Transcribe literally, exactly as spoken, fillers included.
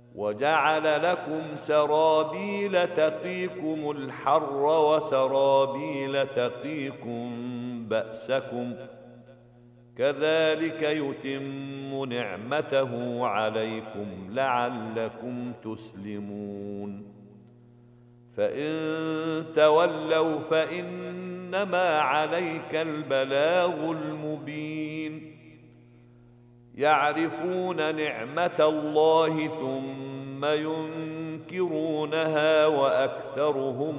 وجعل لكم سرابيل تقيكم الحر وسرابيل تقيكم بأسكم كذلك يتم نعمته عليكم لعلكم تسلمون فإن تولوا فإنما عليك البلاغ المبين يعرفون نعمة الله ثم ينكرونها وأكثرهم